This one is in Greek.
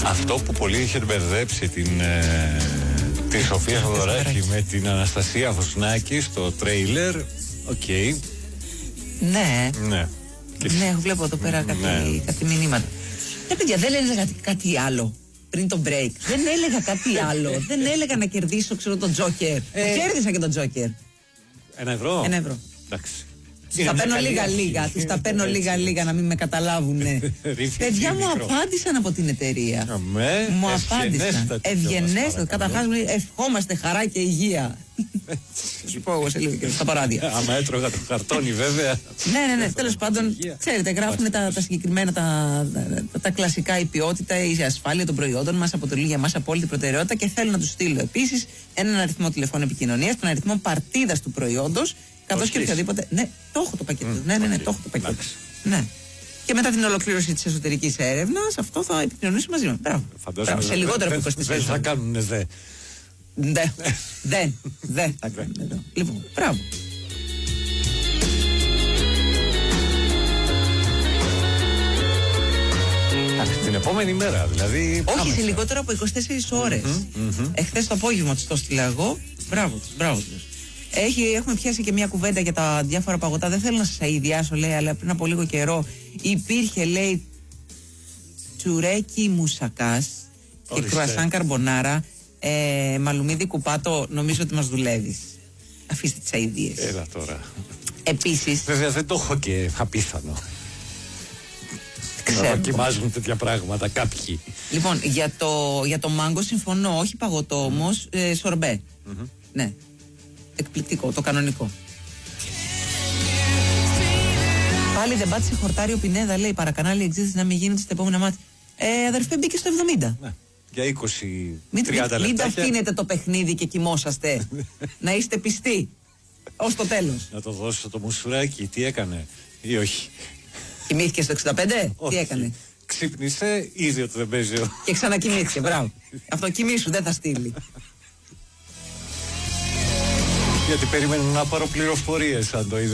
Αυτό που πολύ είχε μπερδέψει τη Σοφία Θοδωράκη με την Αναστασία Βοσνάκη στο τρέιλερ. Οκ. Ναι. Ναι. Ναι, βλέπω εδώ πέρα κάτι μηνύματα. Παιδιά, δεν έλεγα κάτι άλλο πριν το break. Δεν έλεγα κάτι άλλο. Δεν έλεγα να κερδίσω, ξέρω, τον Τζόκερ. Κέρδισα και τον Τζόκερ. €1. €1. Εντάξει. Τους τα παίρνω λίγα-λίγα. Τους τα παίρνω λίγα-λίγα να μην με καταλάβουνε. Παιδιά μου απάντησαν από την εταιρεία. Μου απάντησαν. Ευγενέστατα. Καταρχάς ευχόμαστε χαρά και υγεία. Θα σου πω εγώ σε λίγο και στα παράδια. Άμα έτρωγα το χαρτόνι, βέβαια. Ναι. Τέλος πάντων, ξέρετε, γράφουν τα συγκεκριμένα, τα κλασικά. Η ποιότητα, η ασφάλεια των προϊόντων μας αποτελεί για μας απόλυτη προτεραιότητα και θέλω να τους στείλω επίσης έναν αριθμό τηλεφώνου επικοινωνίας, τον αριθμό παρτίδας του προϊόντος, καθώς και οποιοδήποτε. Ναι, το έχω το πακέτο. Ναι, το έχω το πακέτο. Ναι. Και μετά την ολοκλήρωση της εσωτερικής έρευνας, αυτό θα επικοινωνήσουμε μαζί μας. Μπράβο. Σε λιγότερο από 24 ώρες. Θα κάνουνε δε. Δεν θα κάνουν εδώ. Λοιπόν, μπράβο. Την επόμενη μέρα, δηλαδή. Όχι, σε λιγότερο από 24 ώρες. Εχθές το απόγευμα τους το στείλα εγώ. Μπράβο τους. Έχουμε πιάσει και μια κουβέντα για τα διάφορα παγωτά. Δεν θέλω να σας αηδιάσω, λέει, αλλά πριν από λίγο καιρό υπήρχε, λέει, τσουρέκι μουσακάς και κρουασάν καρμπονάρα. Μαλουμίδι κουπάτο, νομίζω ότι μας δουλεύεις. Αφήστε τις αηδίες. Έλα τώρα. Επίσης. Βέβαια δεν το έχω και απίθανο. Ξέρω. Να δοκιμάζουν τέτοια πράγματα κάποιοι. Λοιπόν, για το μάγκο συμφωνώ, όχι παγωτό όμως, σορμπέ. Ναι. Εκπληκτικό, το κανονικό. Πάλι δεν πάτησε χορτάρι ο Πινέδα, λέει, παρακανάλι εξήτηση να μην γίνεται στα επόμενα μάτια. Αδερφέ, μπήκε στο 70. Ναι. Για 20-30 λεπτά. Μην τα αφήνετε το παιχνίδι και κοιμόσαστε. Να είστε πιστοί ως το τέλος. Να το δώσω το μουσουράκι, τι έκανε ή όχι. Κοιμήθηκε στο 65, τι έκανε. Ξύπνησε, είδε ότι δεν παίζει. Και ξανακοιμήθηκε, μπράβο. Αυτό κοιμήσου, δεν θα στείλει. Γιατί περιμένουν να πάρω πληροφορίες αν το είδε.